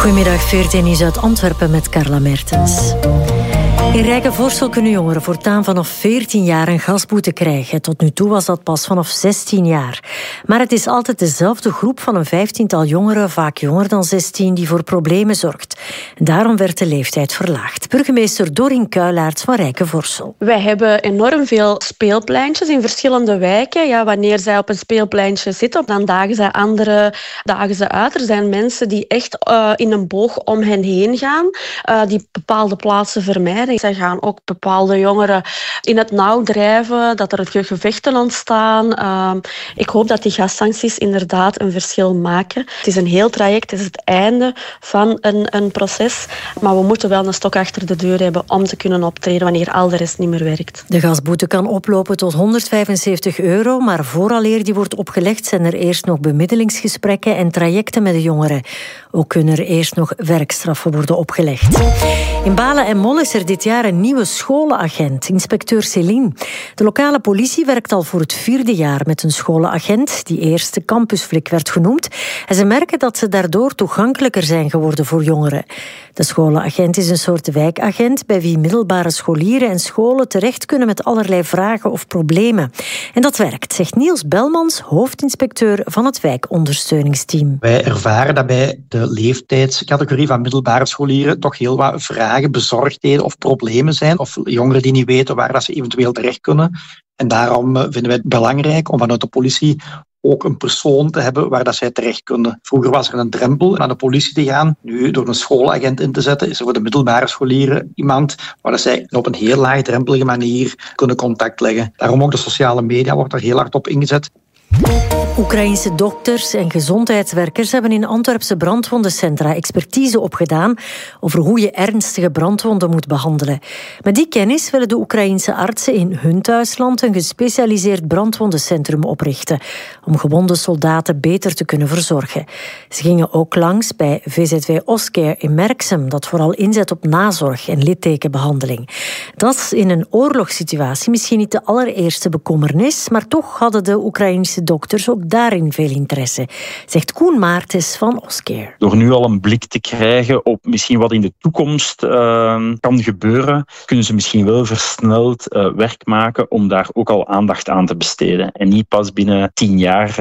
Goedemiddag, 14 is uit Antwerpen met Carla Mertens. In Rijkenvorsel kunnen jongeren voortaan vanaf 14 jaar een gasboete krijgen. Tot nu toe was dat pas vanaf 16 jaar. Maar het is altijd dezelfde groep van een 15-tal jongeren, vaak jonger dan 16, die voor problemen zorgt. Daarom werd de leeftijd verlaagd. Burgemeester Dorien Kuilaerts van Rijkenvorsel. Wij hebben enorm veel speelpleintjes in verschillende wijken. Ja, wanneer zij op een speelpleintje zitten, dan dagen zij andere dagen ze uit. Er zijn mensen die echt in een boog om hen heen gaan, die bepaalde plaatsen vermijden. Zij gaan ook bepaalde jongeren in het nauw drijven, dat er gevechten ontstaan. Ik hoop dat die gassancties inderdaad een verschil maken. Het is een heel traject, het is het einde van een proces. Maar we moeten wel een stok achter de deur hebben om te kunnen optreden wanneer al de rest niet meer werkt. De gasboete kan oplopen tot €175, maar vooraleer die wordt opgelegd zijn er eerst nog bemiddelingsgesprekken en trajecten met de jongeren. Ook kunnen er eerst nog werkstraffen worden opgelegd. In Balen en Mol is er dit jaar een nieuwe scholenagent, inspecteur Céline. De lokale politie werkt al voor het 4e jaar met een scholenagent, die eerst de campusflik werd genoemd. En ze merken dat ze daardoor toegankelijker zijn geworden voor jongeren. De scholenagent is een soort wijkagent bij wie middelbare scholieren en scholen terecht kunnen met allerlei vragen of problemen. En dat werkt, zegt Niels Belmans, hoofdinspecteur van het wijkondersteuningsteam. Wij ervaren dat bij de leeftijdscategorie van middelbare scholieren toch heel wat vragen, bezorgdheden of problemen zijn, of jongeren die niet weten waar dat ze eventueel terecht kunnen. En daarom vinden wij het belangrijk om vanuit de politie ook een persoon te hebben waar dat zij terecht kunnen. Vroeger was er een drempel om naar de politie te gaan. Nu, door een schoolagent in te zetten, is er voor de middelbare scholieren iemand waar dat zij op een heel laagdrempelige manier kunnen contact leggen. Daarom ook de sociale media wordt er heel hard op ingezet. Oekraïense dokters en gezondheidswerkers hebben in Antwerpse brandwondencentra expertise opgedaan over hoe je ernstige brandwonden moet behandelen. Met die kennis willen de Oekraïense artsen in hun thuisland een gespecialiseerd brandwondencentrum oprichten om gewonde soldaten beter te kunnen verzorgen. Ze gingen ook langs bij VZW Oscare in Merksem, dat vooral inzet op nazorg en littekenbehandeling. Dat is in een oorlogssituatie misschien niet de allereerste bekommernis, maar toch hadden de Oekraïnse dokters ook daarin veel interesse, zegt Koen Maartens van Oscare. Door nu al een blik te krijgen op misschien wat in de toekomst kan gebeuren, kunnen ze misschien wel versneld werk maken om daar ook al aandacht aan te besteden. En niet pas binnen 10 jaar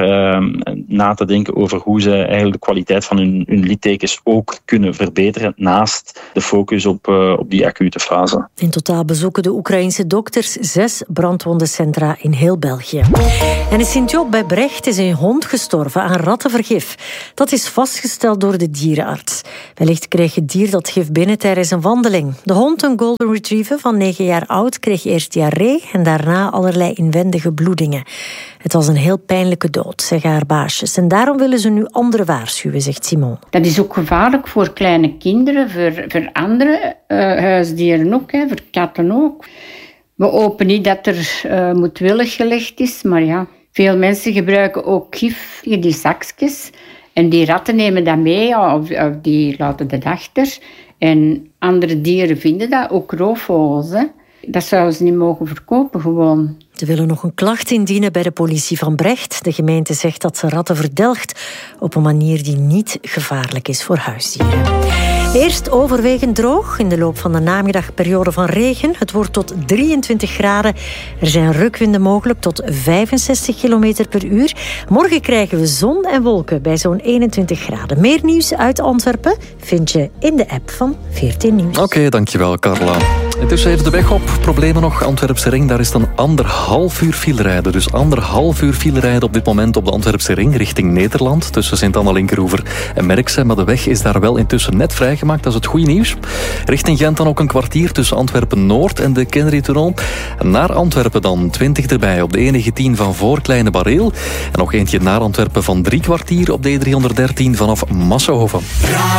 na te denken over hoe ze eigenlijk de kwaliteit van hun littekens ook kunnen verbeteren, naast de focus op die acute fase. In totaal bezoeken de Oekraïnse dokters 6 brandwondencentra in heel België. En in Sint-Job bij Brecht is een hond gestorven aan rattenvergif. Dat is vastgesteld door de dierenarts. Wellicht kreeg het dier dat gif binnen tijdens een wandeling. De hond, een golden retriever van 9 jaar oud, kreeg eerst diarree en daarna allerlei inwendige bloedingen. Het was een heel pijnlijke dood, zeggen haar baasjes. En daarom willen ze nu anderen waarschuwen, zegt Simon. Dat is ook gevaarlijk voor kleine kinderen, voor andere huisdieren ook, voor katten ook. We hopen niet dat er moedwillig gelegd is, maar ja. Veel mensen gebruiken ook gif, die zakjes. En die ratten nemen dat mee, of die laten dat achter. En andere dieren vinden dat, ook roofvogels. Hè. Dat zouden ze niet mogen verkopen, gewoon. Ze willen nog een klacht indienen bij de politie van Brecht. De gemeente zegt dat ze ratten verdelgt op een manier die niet gevaarlijk is voor huisdieren. Eerst overwegend droog. In de loop van de namiddag periode van regen. Het wordt tot 23 graden. Er zijn rukwinden mogelijk tot 65 km per uur. Morgen krijgen we zon en wolken bij zo'n 21 graden. Meer nieuws uit Antwerpen vind je in de app van 14 Nieuws. Oké, dankjewel Carla. Intussen even de weg op. Problemen nog. Antwerpse ring, daar is dan 1,5 uur file rijden. Dus 1,5 uur file rijden op dit moment op de Antwerpse ring richting Nederland. Tussen Sint-Anna-Linkeroever en Merksem. Maar de weg is daar wel intussen net vrijgemaakt. Dat is het goede nieuws. Richting Gent dan ook een kwartier tussen Antwerpen-Noord en de Kennedytunnel. Naar Antwerpen dan 20 erbij op de E19 van voor Kleine Bareel. En nog eentje naar Antwerpen van 3 kwartier op de E313 vanaf Massenhoven.